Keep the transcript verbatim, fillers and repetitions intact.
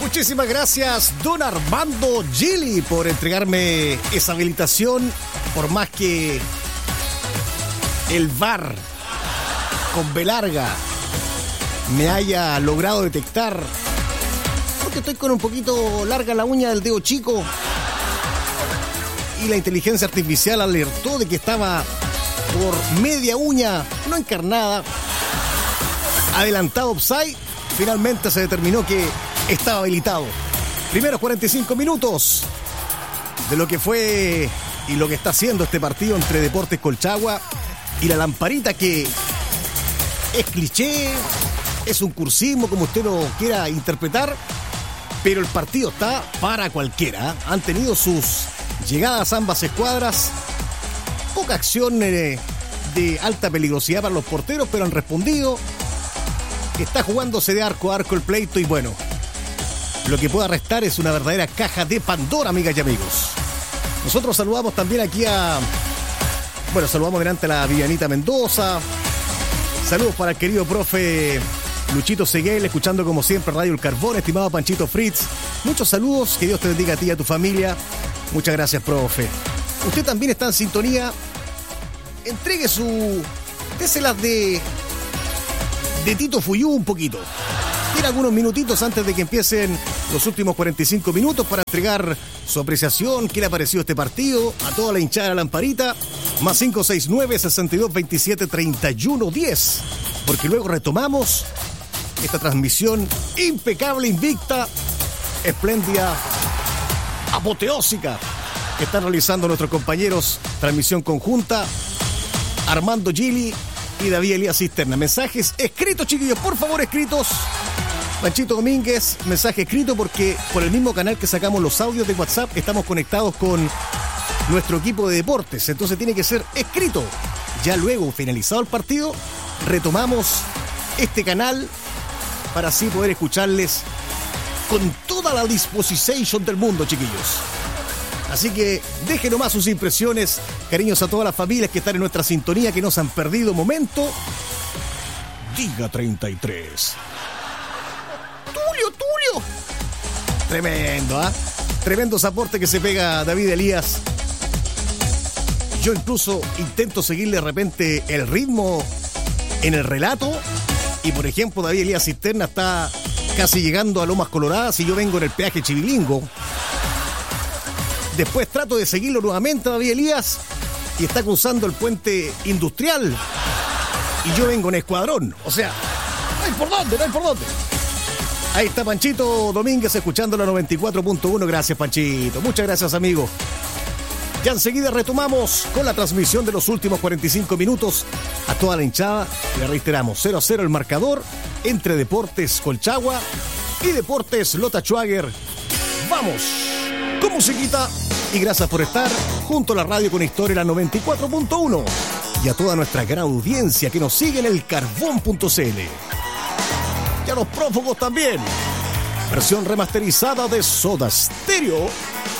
Muchísimas gracias, don Armando Gili, por entregarme esa habilitación. Por más que el V A R con B larga me haya logrado detectar, porque estoy con un poquito larga la uña del dedo chico, y la inteligencia artificial alertó de que estaba por media uña no encarnada, adelantado offside. Finalmente se determinó que estaba habilitado. Primeros cuarenta y cinco minutos de lo que fue y lo que está haciendo este partido entre Deportes Colchagua y la Lamparita, que es cliché, es un cursismo, como usted lo quiera interpretar, pero el partido está para cualquiera. Han tenido sus llegadas ambas escuadras, poca acción eh, de alta peligrosidad para los porteros, pero han respondido. Está jugándose de arco a arco el pleito, y bueno, lo que pueda restar es una verdadera caja de Pandora, amigas y amigos. Nosotros saludamos también aquí a... Bueno, saludamos delante a la Vivianita Mendoza. Saludos para el querido profe Luchito Seguel, escuchando como siempre Radio El Carbón. Estimado Panchito Fritz, muchos saludos, que Dios te bendiga a ti y a tu familia. Muchas gracias, profe. Usted también está en sintonía. Entregue su... déselas de... de Tito Fuyú un poquito. Tiene algunos minutitos antes de que empiecen los últimos cuarenta y cinco minutos para entregar su apreciación, qué le ha parecido este partido, a toda la hinchada de la Lamparita. Más cinco seis nueve, sesenta y dos veintisiete, treinta y uno diez. Porque luego retomamos esta transmisión impecable, invicta, espléndida, apoteósica, que están realizando nuestros compañeros. Transmisión conjunta, Armando Gili y David Elías Cisterna. Mensajes escritos, chiquillos, por favor, escritos. Panchito Domínguez, mensaje escrito, porque por el mismo canal que sacamos los audios de WhatsApp estamos conectados con nuestro equipo de deportes, entonces tiene que ser escrito. Ya luego, finalizado el partido, retomamos este canal para así poder escucharles con toda la disposición del mundo, chiquillos. Así que dejen nomás sus impresiones. Cariños a todas las familias que están en nuestra sintonía, que nos han perdido momento. Diga treinta y tres. Tulio, Tulio. Tremendo, ¿ah? ¿eh? Tremendos aportes que se pega David Elías. Yo incluso intento seguirle de repente el ritmo en el relato. Y por ejemplo, David Elías Cisterna está casi llegando a Lomas Coloradas y yo vengo en el peaje Chivilingo. Después trato de seguirlo nuevamente, David Elías, y está cruzando el puente industrial. Y yo vengo en Escuadrón. O sea, no hay por dónde, no hay por dónde. Ahí está Panchito Domínguez escuchando la noventa y cuatro punto uno. Gracias, Panchito. Muchas gracias, amigo. Ya enseguida retomamos con la transmisión de los últimos cuarenta y cinco minutos a toda la hinchada. Le reiteramos, cero a cero el marcador entre Deportes Colchagua y Deportes Lota Schwager. ¡Vamos! Con musiquita, y gracias por estar junto a la radio con historia, la noventa y cuatro punto uno, y a toda nuestra gran audiencia que nos sigue en el carbón punto c l. Y a los prófugos también. Versión remasterizada de Soda Stereo.